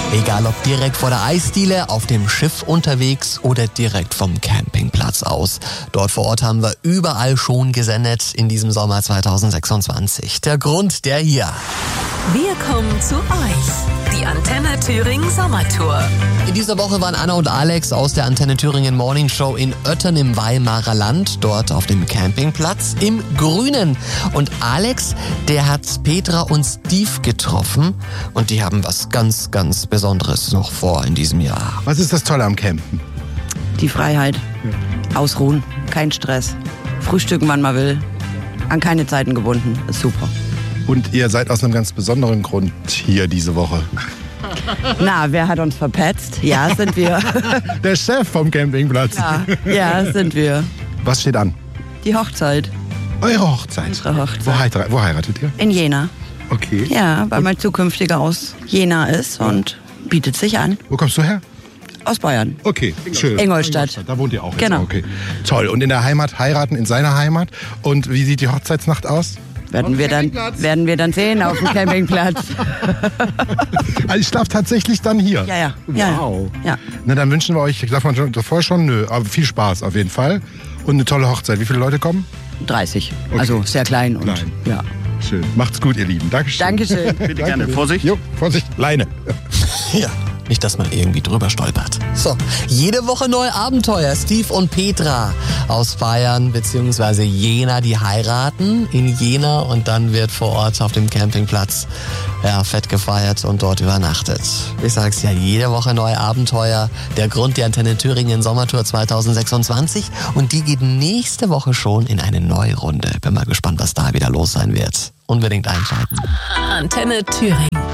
Egal ob direkt vor der Eisdiele, auf dem Schiff unterwegs oder direkt vom Campingplatz aus. Dort vor Ort haben wir überall schon gesendet in diesem Sommer 2026. Der Grund, der hier. Wir kommen zu euch. Die Antenne Thüringen Sommertour. In dieser Woche waren Anna und Alex aus der Antenne Thüringen Morning Show in Oettern im Weimarer Land, dort auf dem Campingplatz im Grünen. Und Alex, der hat Petra und Steve getroffen und die haben was ganz, ganz Besonderes noch vor in diesem Jahr. Was ist das Tolle am Campen? Die Freiheit. Ausruhen, kein Stress. Frühstücken, wann man will. An keine Zeiten gebunden. Ist super. Und ihr seid aus einem ganz besonderen Grund hier diese Woche. Na, wer hat uns verpetzt? Ja, sind wir. Der Chef vom Campingplatz. Ja, sind wir. Was steht an? Die Hochzeit. Eure Hochzeit. Unsere Hochzeit. Wo heiratet ihr? In Jena. Okay. Ja, weil mein zukünftiger aus Jena ist und bietet sich an. Wo kommst du her? Aus Bayern. Okay, schön. Ingolstadt. Da wohnt ihr auch jetzt. Genau. Okay. Toll. Und in der Heimat heiraten, in seiner Heimat. Und wie sieht die Hochzeitsnacht aus? Werden wir dann sehen auf dem Campingplatz. Also ich schlafe tatsächlich dann hier. Ja. Wow. Ja. Na, dann wünschen wir euch, darf man schon davor schon? Nö, aber viel Spaß auf jeden Fall. Und eine tolle Hochzeit. Wie viele Leute kommen? 30. Okay. Also sehr klein. Und, Klein. Ja. Schön. Macht's gut, ihr Lieben. Dankeschön. Dankeschön. Bitte gerne. Vorsicht. Jo, Vorsicht. Leine. Ja, nicht, dass man irgendwie drüber stolpert. So, jede Woche neue Abenteuer. Steve und Petra aus Bayern bzw. Jena, die heiraten in Jena und dann wird vor Ort auf dem Campingplatz fett gefeiert und dort übernachtet. Ich sag's ja, jede Woche neue Abenteuer. Der Grund, die Antenne Thüringen Sommertour 2026 und die geht nächste Woche schon in eine neue Runde. Bin mal gespannt, was da wieder los sein wird. Unbedingt einschalten. Antenne Thüringen.